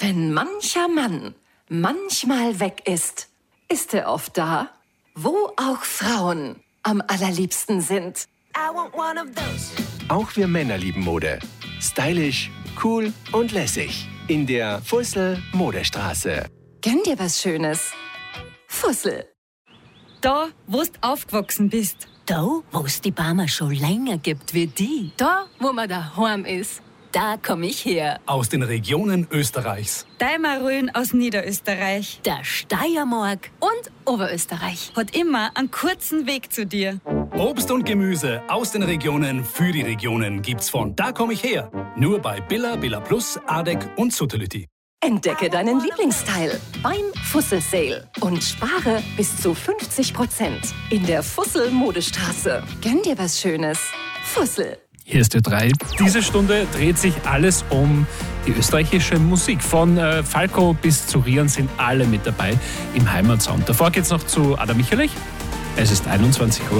Wenn mancher Mann manchmal weg ist, ist er oft da, wo auch Frauen am allerliebsten sind. Auch wir Männer lieben Mode. Stylisch, cool und lässig. In der Fussel Modestraße. Gönn dir was Schönes. Fussel. Da, wo du aufgewachsen bist. Da, wo es die Barmer schon länger gibt wie die. Da, wo man daheim ist. Da komm ich her. Aus den Regionen Österreichs. Deimarön aus Niederösterreich. Der Steiermark. Und Oberösterreich. Hat immer einen kurzen Weg zu dir. Obst und Gemüse aus den Regionen für die Regionen gibt's von Da komm ich her. Nur bei Billa, Billa Plus, Adek und Suttelütti. Entdecke deinen Lieblingsteil beim Fussel Sale und spare bis zu 50% in der Fussel Modestraße. Gönn dir was Schönes. Fussel. Hier ist Ö3. Diese Stunde dreht sich alles um die österreichische Musik. Von Falco bis zu Rian sind alle mit dabei im Heimatsound. Davor geht's noch zu Adam Michalich. Es ist 21 Uhr.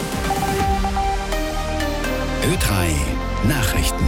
Ö3 Nachrichten.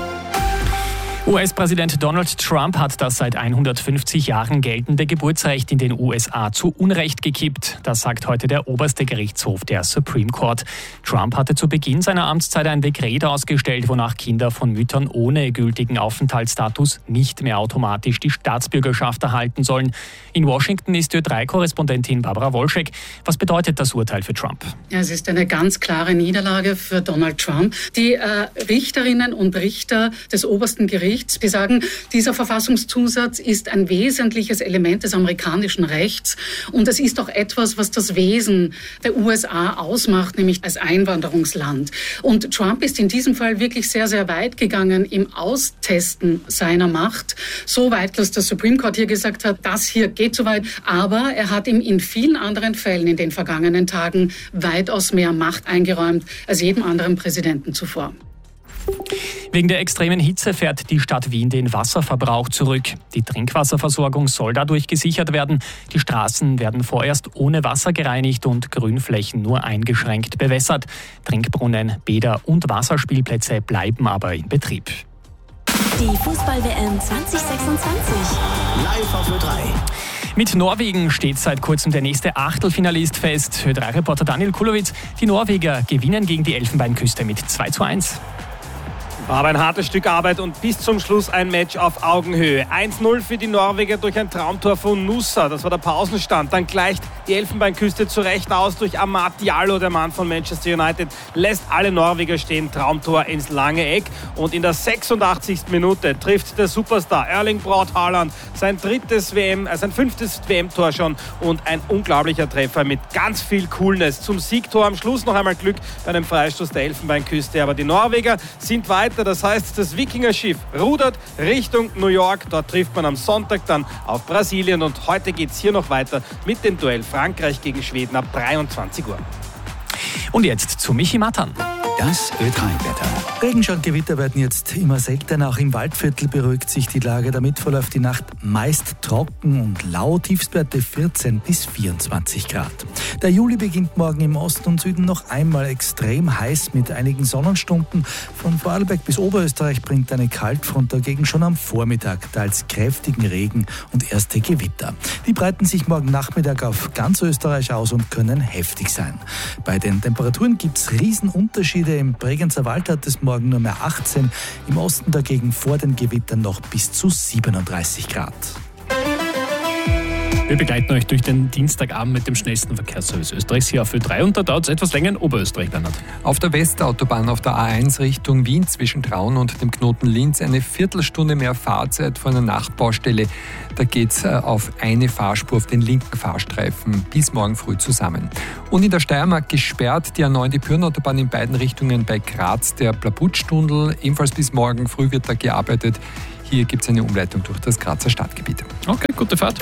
US-Präsident Donald Trump hat das seit 150 Jahren geltende Geburtsrecht in den USA zu Unrecht gekippt. Das sagt heute der oberste Gerichtshof, der Supreme Court. Trump hatte zu Beginn seiner Amtszeit ein Dekret ausgestellt, wonach Kinder von Müttern ohne gültigen Aufenthaltsstatus nicht mehr automatisch die Staatsbürgerschaft erhalten sollen. In Washington ist Ö3-Korrespondentin Barbara Wolschek. Was bedeutet das Urteil für Trump? Ja, es ist eine ganz klare Niederlage für Donald Trump. Die Richterinnen und Richter des obersten Gerichts, die sagen, dieser Verfassungszusatz ist ein wesentliches Element des amerikanischen Rechts und es ist auch etwas, was das Wesen der USA ausmacht, nämlich als Einwanderungsland. Und Trump ist in diesem Fall wirklich sehr, sehr weit gegangen im Austesten seiner Macht. So weit, dass der Supreme Court hier gesagt hat, das hier geht zu weit. Aber er hat ihm in vielen anderen Fällen in den vergangenen Tagen weitaus mehr Macht eingeräumt als jedem anderen Präsidenten zuvor. Wegen der extremen Hitze fährt die Stadt Wien den Wasserverbrauch zurück. Die Trinkwasserversorgung soll dadurch gesichert werden. Die Straßen werden vorerst ohne Wasser gereinigt und Grünflächen nur eingeschränkt bewässert. Trinkbrunnen, Bäder und Wasserspielplätze bleiben aber in Betrieb. Die Fußball-WM 2026. Live auf Ö3. Mit Norwegen steht seit kurzem der nächste Achtelfinalist fest. Ö3-Reporter Daniel Kulowitz. Die Norweger gewinnen gegen die Elfenbeinküste mit 2:1. Aber ein hartes Stück Arbeit und bis zum Schluss ein Match auf Augenhöhe. 1:0 für die Norweger durch ein Traumtor von Nusa. Das war der Pausenstand. Dann gleicht die Elfenbeinküste zurecht aus durch Amad Diallo, der Mann von Manchester United. Lässt alle Norweger stehen. Traumtor ins lange Eck. Und in der 86. Minute trifft der Superstar Erling Braut Haaland sein 5. WM-Tor schon. Und ein unglaublicher Treffer mit ganz viel Coolness. Zum Siegtor am Schluss noch einmal Glück bei einem Freistoß der Elfenbeinküste. Aber die Norweger sind weiter. Das heißt, das Wikinger-Schiff rudert Richtung New York. Dort trifft man am Sonntag dann auf Brasilien. Und heute geht es hier noch weiter mit dem Duell Frankreich gegen Schweden ab 23 Uhr. Und jetzt zu Michi Matan. Das Ö3-Wetter. Regenschauer und Gewitter werden jetzt immer seltener. Auch im Waldviertel beruhigt sich die Lage. Damit verläuft die Nacht meist trocken und lau. Tiefstwerte 14 bis 24 Grad. Der Juli beginnt morgen im Osten und Süden noch einmal extrem heiß mit einigen Sonnenstunden. Von Vorarlberg bis Oberösterreich bringt eine Kaltfront dagegen schon am Vormittag teils kräftigen Regen und erste Gewitter. Die breiten sich morgen Nachmittag auf ganz Österreich aus und können heftig sein. Bei den Temperaturen gibt es Riesenunterschiede. Im Bregenzer Wald hat es morgen nur mehr 18, im Osten dagegen vor den Gewittern noch bis zu 37 Grad. Wir begleiten euch durch den Dienstagabend mit dem schnellsten Verkehrsservice Österreichs hier auf Ö3 und da dauert es etwas länger in Oberösterreich, Bernhard. Auf der Westautobahn auf der A1 Richtung Wien zwischen Traun und dem Knoten Linz eine Viertelstunde mehr Fahrzeit vor einer Nachtbaustelle. Da geht es auf eine Fahrspur auf den linken Fahrstreifen bis morgen früh zusammen. Und in der Steiermark gesperrt die A9, die Pyrnenautobahn in beiden Richtungen bei Graz, der Plabutsch-Tunnel. Ebenfalls bis morgen früh wird da gearbeitet. Hier gibt es eine Umleitung durch das Grazer Stadtgebiet. Okay, gute Fahrt.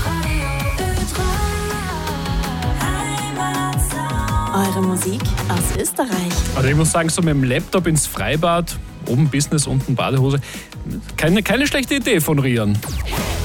Eure Musik aus Österreich. Also ich muss sagen, so mit dem Laptop ins Freibad, oben Business, unten Badehose, keine schlechte Idee von Rian.